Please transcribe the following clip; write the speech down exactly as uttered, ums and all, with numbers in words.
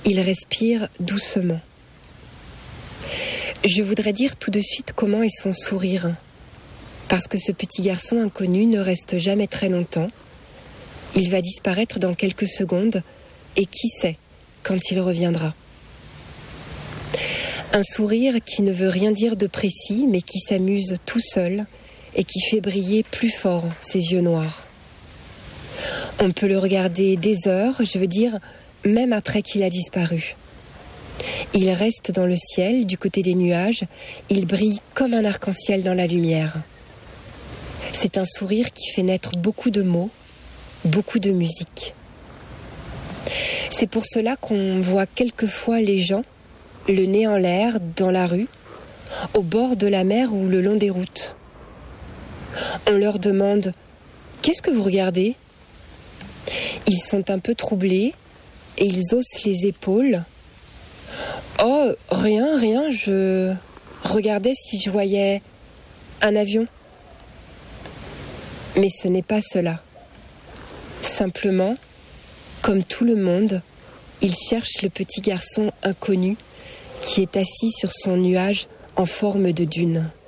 Il respire doucement. Je voudrais dire tout de suite comment est son sourire, parce que ce petit garçon inconnu ne reste jamais très longtemps. Il va disparaître dans quelques secondes, et qui sait quand il reviendra. Un sourire qui ne veut rien dire de précis, mais qui s'amuse tout seul et qui fait briller plus fort ses yeux noirs. On peut le regarder des heures, je veux dire, même après qu'il a disparu. Il reste dans le ciel, du côté des nuages, il brille comme un arc-en-ciel dans la lumière. C'est un sourire qui fait naître beaucoup de mots, beaucoup de musique. C'est pour cela qu'on voit quelquefois les gens, le nez en l'air, dans la rue, au bord de la mer ou le long des routes. On leur demande « Qu'est-ce que vous regardez ?» Ils sont un peu troublés et ils haussent les épaules. « Oh, rien, rien, je regardais si je voyais un avion. » Mais ce n'est pas cela. Simplement, comme tout le monde, il cherche le petit garçon inconnu qui est assis sur son nuage en forme de dune.